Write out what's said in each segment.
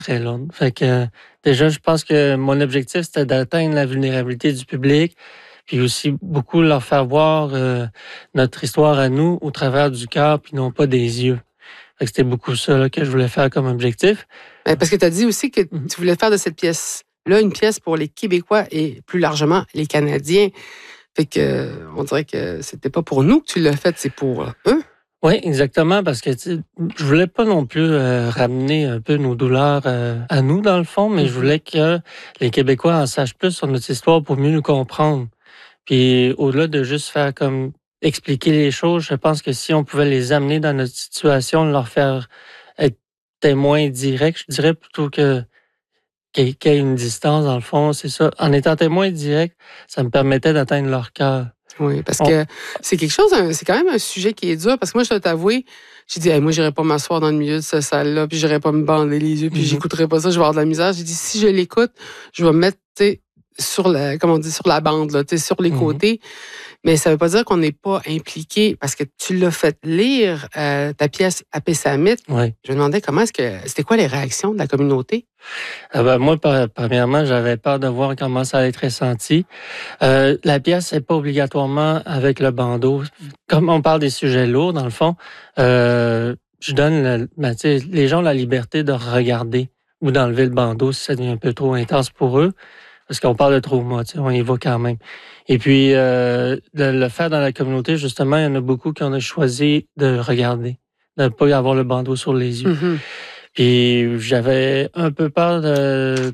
très lourde. Fait que déjà, je pense que mon objectif, c'était d'atteindre la vulnérabilité du public, puis aussi beaucoup leur faire voir notre histoire à nous au travers du cœur, puis non pas des yeux. Fait que c'était beaucoup ça là, que je voulais faire comme objectif. Parce que tu as dit aussi que tu voulais faire de cette pièce-là une pièce pour les Québécois et plus largement les Canadiens. Fait que on dirait que c'était pas pour nous que tu l'as fait, c'est pour eux. Oui, exactement, parce que je voulais pas non plus ramener un peu nos douleurs à nous, dans le fond, mais je voulais que les Québécois en sachent plus sur notre histoire pour mieux nous comprendre. Puis au-delà de juste faire comme expliquer les choses, je pense que si on pouvait les amener dans notre situation, leur faire être témoins directs, je dirais plutôt que qu'il y ait une distance, dans le fond, c'est ça. En étant témoin direct, ça me permettait d'atteindre leur cœur. Oui, parce que c'est quelque chose, c'est quand même un sujet qui est dur. Parce que moi, je dois t'avouer, j'ai dit, hey, moi, j'irai pas m'asseoir dans le milieu de cette salle-là, puis j'irai pas me bander les yeux, puis j'écouterai pas ça, je vais avoir de la misère. J'ai dit, si je l'écoute, je vais me mettre, tu sais, sur la, comme on dit, sur la bande, là, tu sais, sur les côtés. Mais ça veut pas dire qu'on n'est pas impliqué, parce que tu l'as fait lire, ta pièce à Pessamit. Oui. Je me demandais c'était quoi les réactions de la communauté? Moi, premièrement, j'avais peur de voir comment ça allait être ressenti. La pièce n'est pas obligatoirement avec le bandeau. Comme on parle des sujets lourds, dans le fond, je donne les gens la liberté de regarder ou d'enlever le bandeau si ça devient un peu trop intense pour eux. Parce qu'on parle de trauma, on y va quand même. Et puis, le faire dans la communauté, justement, il y en a beaucoup qui ont choisi de regarder, de ne pas avoir le bandeau sur les yeux. Puis j'avais un peu peur de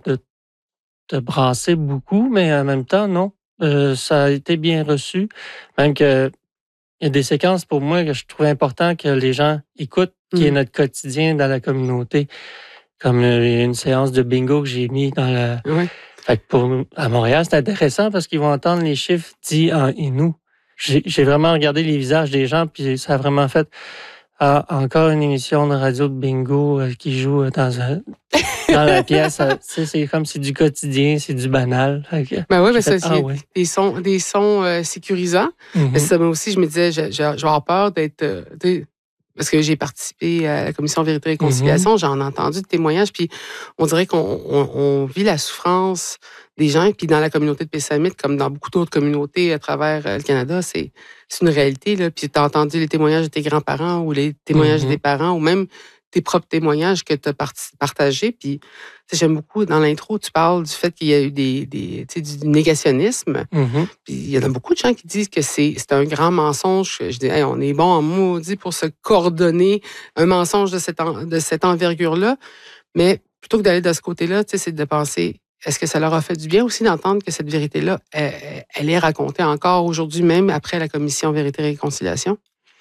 brasser beaucoup, mais en même temps, non. Ça a été bien reçu. Même que il y a des séquences pour moi que je trouvais important que les gens écoutent, qui est notre quotidien dans la communauté. Comme une séance de bingo que j'ai mis dans la... Fait que à Montréal, c'est intéressant parce qu'ils vont entendre les chiffres dits en Innu. J'ai vraiment regardé les visages des gens, puis ça a vraiment fait... encore une émission de radio de bingo qui joue dans la pièce. C'est comme c'est du quotidien, c'est du banal. Ben oui, mais ça, des sons sécurisants. Mais ça, moi aussi, je me disais, je vais avoir peur d'être... parce que j'ai participé à la commission Vérité et Réconciliation, j'en ai entendu de témoignages, puis on dirait qu'on vit la souffrance des gens, puis dans la communauté de Pessamit, comme dans beaucoup d'autres communautés à travers le Canada, c'est une réalité, là. Puis tu as entendu les témoignages de tes grands-parents ou les témoignages des parents ou même tes propres témoignages que tu as partagés. Puis j'aime beaucoup, dans l'intro, tu parles du fait qu'il y a eu du négationnisme. Puis il y en a beaucoup de gens qui disent que c'est un grand mensonge. Je dis, hey, on est bon en maudit pour se coordonner un mensonge de cette envergure-là. Mais plutôt que d'aller de ce côté-là, c'est de penser, est-ce que ça leur a fait du bien aussi d'entendre que cette vérité-là, elle est racontée encore aujourd'hui, même après la commission Vérité et Réconciliation?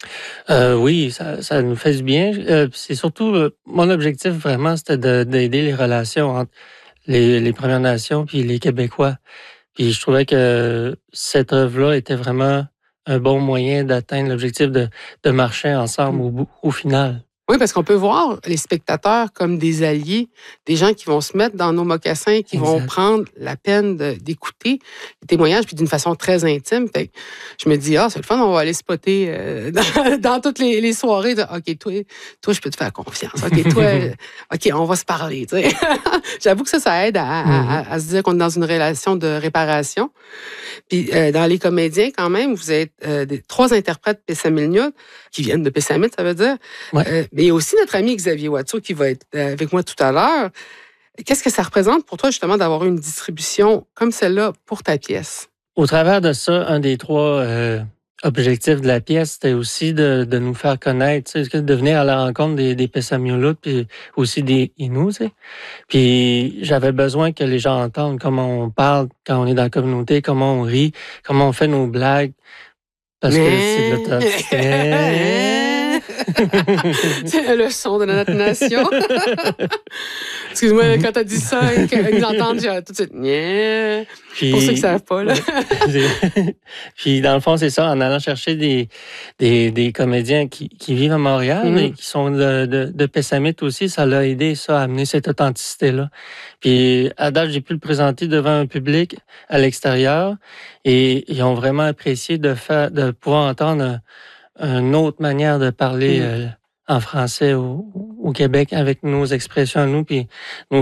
Oui, ça nous fait du bien. C'est surtout, mon objectif vraiment, c'était d'aider les relations entre les Premières Nations puis les Québécois. Puis je trouvais que cette œuvre-là était vraiment un bon moyen d'atteindre l'objectif de marcher ensemble au final. Oui, parce qu'on peut voir les spectateurs comme des alliés, des gens qui vont se mettre dans nos mocassins, qui vont prendre la peine d'écouter les témoignages, puis d'une façon très intime. Fait que je me dis, c'est le fun, on va aller spotter dans toutes les soirées. OK, toi, je peux te faire confiance. OK, toi, OK, on va se parler. J'avoue que ça aide à se dire qu'on est dans une relation de réparation. Puis dans les comédiens, quand même, vous êtes 3 interprètes Pessamilniut, qui viennent de Pessamit, ça veut dire. Mais il y a aussi notre ami Xavier Watteau qui va être avec moi tout à l'heure. Qu'est-ce que ça représente pour toi, justement, d'avoir une distribution comme celle-là pour ta pièce? Au travers de ça, un des 3 objectifs de la pièce, c'était aussi de nous faire connaître, de venir à la rencontre des Pessamilniut, puis aussi des Innu. Puis j'avais besoin que les gens entendent comment on parle quand on est dans la communauté, comment on rit, comment on fait nos blagues. Parce que c'est de l'authenticité. C'est le son de notre nation. Excuse-moi, quand t'as dit ça, qu'ils entendent, j'ai tout de suite. Puis, pour ceux qui ne savent pas, là. Puis, dans le fond, c'est ça, en allant chercher des comédiens qui vivent à Montréal, mais qui sont de Pessamit aussi, ça l'a aidé, ça, à amener cette authenticité-là. Puis, à date, j'ai pu le présenter devant un public à l'extérieur et ils ont vraiment apprécié de pouvoir entendre une autre manière de parler en français au Québec avec nos expressions à nous, puis nos